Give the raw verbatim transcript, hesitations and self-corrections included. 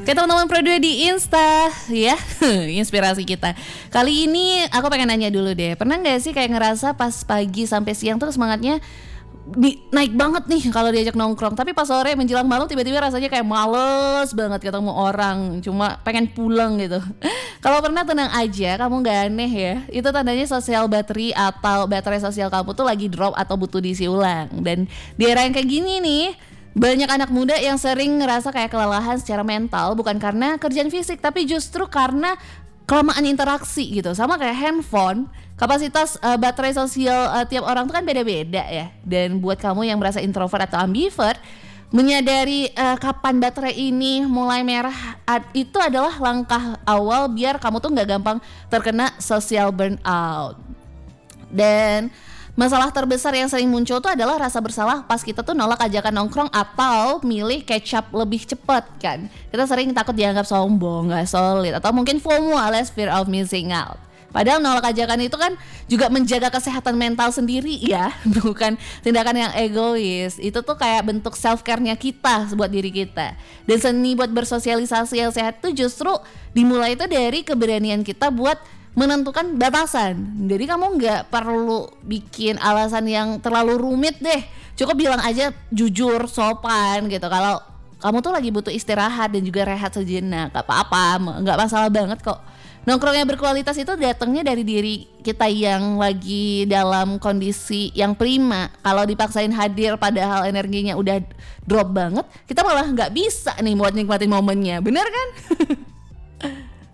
Kayak teman-teman Pro dua di Insta ya, inspirasi kita. Kali ini aku pengen nanya dulu deh, pernah gak sih kayak ngerasa pas pagi sampai siang tuh semangatnya di, naik banget nih kalau diajak nongkrong, tapi pas sore menjelang malam tiba-tiba rasanya kayak males banget ketemu orang, cuma pengen pulang gitu. Kalau pernah tenang aja, kamu gak aneh ya. Itu tandanya sosial battery atau baterai sosial kamu tuh lagi drop atau butuh diisi ulang. Dan di era yang kayak gini nih, banyak anak muda yang sering ngerasa kayak kelelahan secara mental, bukan karena kerjaan fisik, tapi justru karena kelamaan interaksi gitu. Sama kayak handphone, kapasitas uh, baterai sosial uh, tiap orang tuh kan beda-beda ya. Dan buat kamu yang merasa introvert atau ambivert, menyadari uh, kapan baterai ini mulai merah, ad, itu adalah langkah awal biar kamu tuh gak gampang terkena social burnout. Dan masalah terbesar yang sering muncul tuh adalah rasa bersalah pas kita tuh nolak ajakan nongkrong atau milih catch up lebih cepat kan. Kita sering takut dianggap sombong, gak solid, atau mungkin FOMO alias fear of missing out. Padahal nolak ajakan itu kan juga menjaga kesehatan mental sendiri ya, bukan tindakan yang egois. Itu tuh kayak bentuk self care-nya kita buat diri kita. Dan seni buat bersosialisasi yang sehat tuh justru dimulai itu dari keberanian kita buat menentukan batasan. Jadi kamu nggak perlu bikin alasan yang terlalu rumit deh. Cukup bilang aja jujur, sopan gitu. Kalau kamu tuh lagi butuh istirahat dan juga rehat sejenak, gak apa-apa, nggak masalah banget kok. Nongkrong yang berkualitas itu datangnya dari diri kita yang lagi dalam kondisi yang prima. Kalau dipaksain hadir padahal energinya udah drop banget, kita malah nggak bisa nih buat nikmatin momennya, bener kan?